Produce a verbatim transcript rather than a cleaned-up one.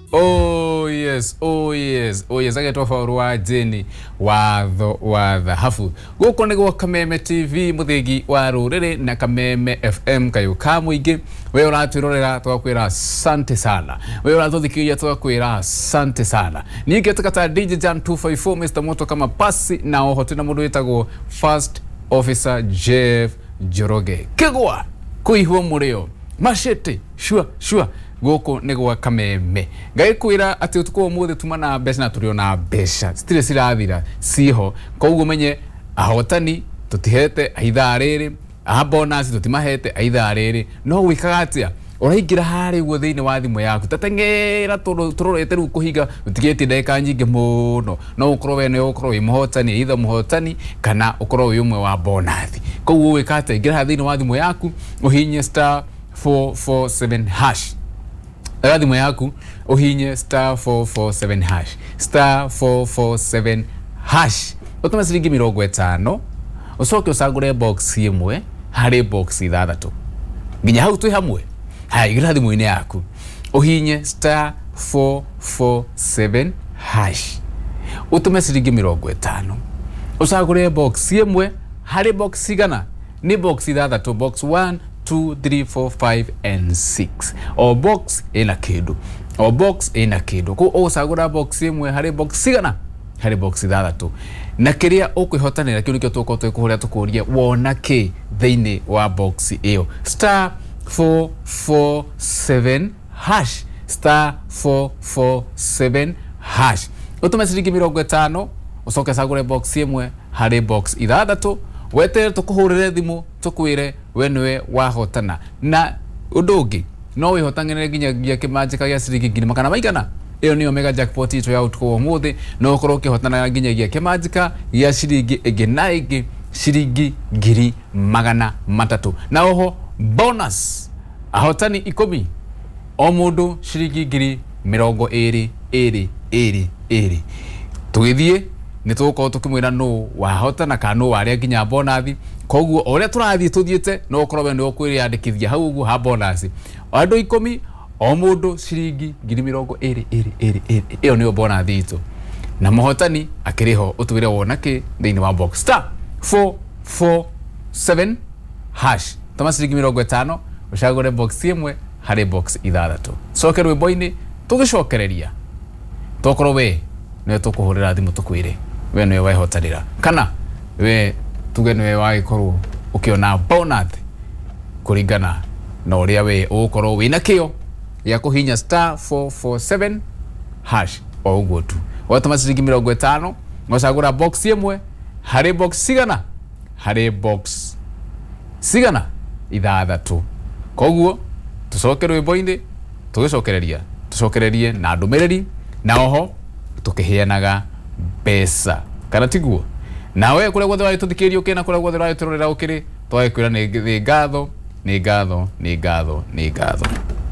Oh yes, oh yes, oh yes. Age tofa urwa jeni watho watha hafu. Guko niguo Kameme T V muthigi wa rurire na Kameme F M kayo ka muingi. We uratwirorera twakwira asante sana. We urathuthikiriria twakwira asante sana. Ninge tukata D J Jan two five four Mister Moto kama pasi na oho tuna mundu witagwo First Officer Jeff Joroge. Kigwa kuihwo murio. Machete shua shua goko negwa Kameme ngai kwira ati utuko umuthi tumana mbeca na turio na mbeca stile sirathira siho koguo menye ahotani tutihete aitha riri aha bonus tutimahete aitha riri no wikaga atia uraingira hari guo thiini wa thimu yaku tatengera turorete ru kuhiga utigeti ndeka nyinge muno no ukorwo we ne ukorwo wi muhotani aitha muhotani kana ukorwo wi umwe wa bonus koguo wikate ingira thiini wa thimu yaku uhinye star four four seven hash Radimo yaku uhinye star four four seven hash star four four seven hash utuma siringi mirongo itano usoke usagure box imwe hari box ithathatu nginya hau twi hamwe hai radimo ine yaku uhinye star four four seven hash utuma siringi mirongo itano usagure box imwe hari box igana ni box ithathatu box one two, three, four, five, and six. O box ina kidu. O box ina kidu. Ku osagura box imwe hari box sigana. Hari box ithathatu. Na kiria ukwihotanira kiu nikyo tuko twikuhuria tukuria wona ki thiini wa box iyo. Star four four seven hash. Star four four seven hash. Utume siringi mirongo itano. Usoke sagure box imwe hari box ithathatu. Wete tukuhurire thimu tukwire we niwe wahotana na udungi no wihotangire nginya gia kimajika gia siringi ngiri makana maigana iyo ni omega jackpot ito ya utuko umuthi no ukorwo ukihotana nginya gia kimajika gia siringi igi na igi siringi ngiri magana matatu na oho bonus ahotani ikumi o mundu siringi ngiri mirongo iri iri iri iri tugithie nituko tukimwira no wahotana kana no waria nginya bonus koguo ore turathie tuthiete no korwo ni okwiri andikithia hau ugu ha bonus andu ikumi o mundu siringi ngiri mirongo iri iri iri iri iyo ni bonus itu na muhotani akiriho utwire wona ki thiini wa box star four four seven hash tama siringi mirongo itano ushagure box imwe hari box ithathatu soke rwimbo-ini tugicokereria tokorwo we ne tukuhurira thimu tukwire we niwe wahotanira kana we tuge niwe wagikorwo ukiona bonus kuringana na uria we ukorwo wina kio ya kuhinya star four four seven hash o uguo tu watuma siringi mirongo itano ngocagura box imwe hari box sigana hari box sigana ithathatu koguo tucoke rwimbo-ini tugicokereria tucokererie na ndumiriri na oho tukiheanaga pesa kana tiguo nawe kule gwothe wari tuthikirio kena kule gwothe wari turorera ukiri twakwira ni ngatho ni ngatho ni ngatho ni ngatho